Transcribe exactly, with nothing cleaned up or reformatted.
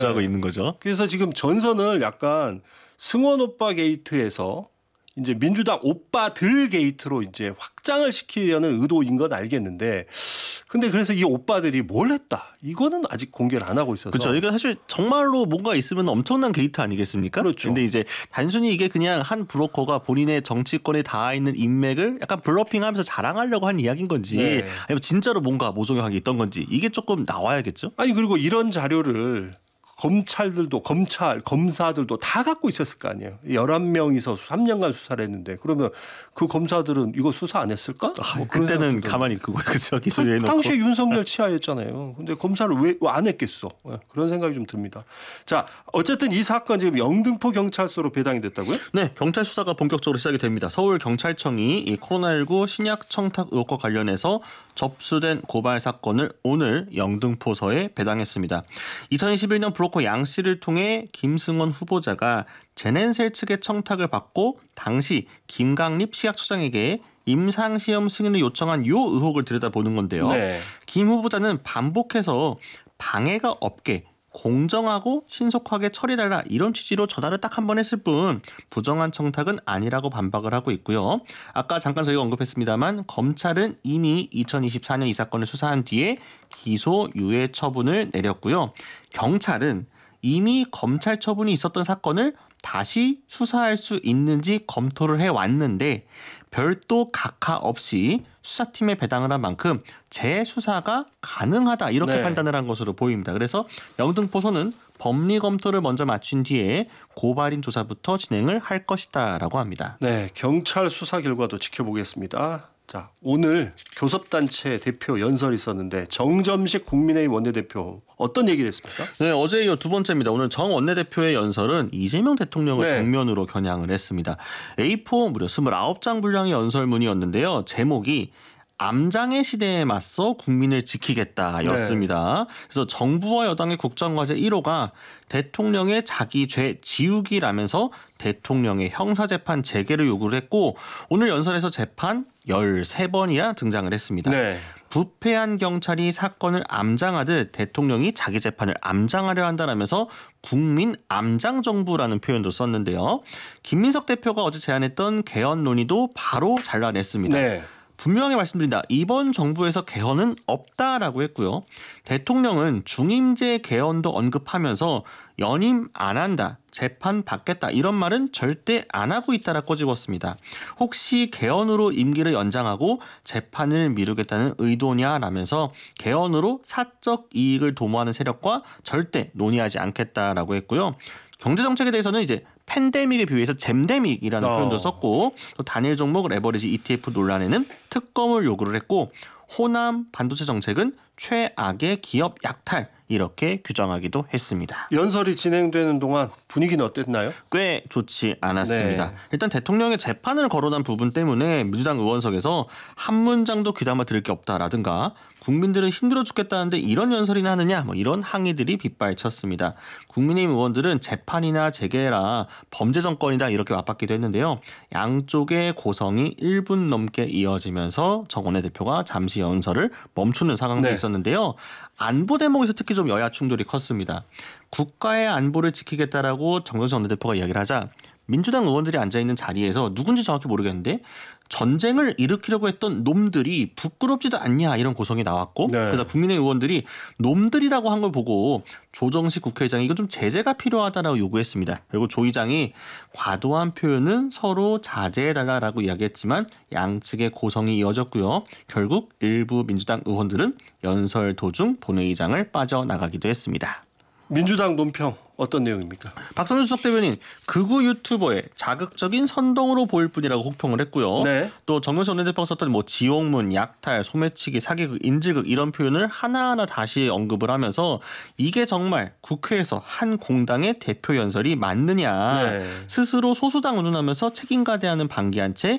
하고 네. 있는 거죠. 그래서 지금 전선을 약간 승원 오빠 게이트에서 이제 민주당 오빠들 게이트로 이제 확장을 시키려는 의도인 건 알겠는데, 근데 그래서 이 오빠들이 뭘 했다, 이거는 아직 공개를 안 하고 있어서. 그렇죠. 이게 사실 정말로 뭔가 있으면 엄청난 게이트 아니겠습니까? 그렇죠. 근데 이제 단순히 이게 그냥 한 브로커가 본인의 정치권에 닿아 있는 인맥을 약간 블러핑하면서 자랑하려고 한 이야기인 건지, 네. 아니면 진짜로 뭔가 모종의 있던 건지, 이게 조금 나와야겠죠. 아니 그리고 이런 자료를 검찰들도 검찰 검사들도 다 갖고 있었을 거 아니에요. 열한 명이서 삼 년간 수사를 했는데, 그러면 그 검사들은 이거 수사 안 했을까? 아, 뭐 그때는 가만히 있고 그죠, 기소유예 놓고. 당시에 윤석열 치하였잖아요. 근데 검사를 왜 안 했겠어? 그런 생각이 좀 듭니다. 자, 어쨌든 이 사건 지금 영등포 경찰서로 배당이 됐다고요? 네, 경찰 수사가 본격적으로 시작이 됩니다. 서울 경찰청이 이 코로나십구 신약 청탁 의혹과 관련해서 접수된 고발 사건을 오늘 영등포서에 배당했습니다. 이천이십일 년 브로커 양 씨를 통해 김승원 후보자가 제넨셀 측의 청탁을 받고 당시 김강립 시각처장에게 임상시험 승인을 요청한 요 의혹을 들여다보는 건데요. 네. 김 후보자는 반복해서 방해가 없게 공정하고 신속하게 처리해달라, 이런 취지로 전화를 딱 한 번 했을 뿐 부정한 청탁은 아니라고 반박을 하고 있고요. 아까 잠깐 저희가 언급했습니다만 검찰은 이미 이천이십사 년 이 사건을 수사한 뒤에 기소유예 처분을 내렸고요. 경찰은 이미 검찰 처분이 있었던 사건을 다시 수사할 수 있는지 검토를 해왔는데 별도 각하 없이 수사팀에 배당을 한 만큼 재수사가 가능하다, 이렇게 네. 판단을 한 것으로 보입니다. 그래서 영등포서는 법리 검토를 먼저 마친 뒤에 고발인 조사부터 진행을 할 것이다라고 합니다. 네, 경찰 수사 결과도 지켜보겠습니다. 자, 오늘 교섭단체 대표 연설이 있었는데 정점식 국민의힘 원내대표 어떤 얘기를 했습니까? 네, 어제 이어 두 번째입니다. 오늘 정 원내대표의 연설은 이재명 대통령을 네. 정면으로 겨냥을 했습니다. 에이 사 무려 이십구 장 분량의 연설문이었는데요. 제목이 암장의 시대에 맞서 국민을 지키겠다였습니다. 네. 그래서 정부와 여당의 국정과제 일 호가 대통령의 자기 죄 지우기라면서 대통령의 형사재판 재개를 요구를 했고, 오늘 연설에서 재판 열세 번이나 등장을 했습니다. 네. 부패한 경찰이 사건을 암장하듯 대통령이 자기 재판을 암장하려 한다라면서 국민 암장 정부라는 표현도 썼는데요. 김민석 대표가 어제 제안했던 개헌 논의도 바로 잘라냈습니다. 네. 분명하게 말씀드린다. 이번 정부에서 개헌은 없다라고 했고요. 대통령은 중임제 개헌도 언급하면서 연임 안 한다, 재판 받겠다, 이런 말은 절대 안 하고 있다라 꼬집었습니다. 혹시 개헌으로 임기를 연장하고 재판을 미루겠다는 의도냐라면서 개헌으로 사적 이익을 도모하는 세력과 절대 논의하지 않겠다라고 했고요. 경제정책에 대해서는 이제 팬데믹에 비해서 잼데믹이라는 어. 표현도 썼고, 또 단일 종목 레버리지 이티에프 논란에는 특검을 요구를 했고, 호남 반도체 정책은 최악의 기업 약탈, 이렇게 규정하기도 했습니다. 연설이 진행되는 동안 분위기는 어땠나요? 꽤 좋지 않았습니다. 네. 일단 대통령의 재판을 거론한 부분 때문에 민주당 의원석에서 한 문장도 귀담아 들을 게 없다라든가 국민들은 힘들어 죽겠다는데 이런 연설이나 하느냐, 뭐 이런 항의들이 빗발쳤습니다. 국민의힘 의원들은 재판이나 재개라 범죄 정권이다, 이렇게 맞받기도 했는데요. 양쪽의 고성이 일 분 넘게 이어지면서 정 원내대표가 잠시 연설을 멈추는 상황도 네. 있었는데요. 안보 대목에서 특히 좀 여야 충돌이 컸습니다. 국가의 안보를 지키겠다라고 정동영 원내대표가 이야기를 하자 민주당 의원들이 앉아있는 자리에서 누군지 정확히 모르겠는데 전쟁을 일으키려고 했던 놈들이 부끄럽지도 않냐, 이런 고성이 나왔고 네. 그래서 국민의힘 의원들이 놈들이라고 한 걸 보고 조정식 국회의장이 이거 좀 제재가 필요하다라고 요구했습니다. 그리고 조 의장이 과도한 표현은 서로 자제해달라고 이야기했지만 양측의 고성이 이어졌고요. 결국 일부 민주당 의원들은 연설 도중 본회의장을 빠져나가기도 했습니다. 민주당 논평 어떤 내용입니까? 박성준 수석 대변인, 극우 유튜버의 자극적인 선동으로 보일 뿐이라고 혹평을 했고요. 네. 또 정경심 원내대표가 썼던 뭐 지옥문, 약탈, 소매치기, 사기극, 인질극, 이런 표현을 하나하나 다시 언급을 하면서 이게 정말 국회에서 한 공당의 대표 연설이 맞느냐. 네. 스스로 소수당 운운하면서 책임과 대하는 방기한 채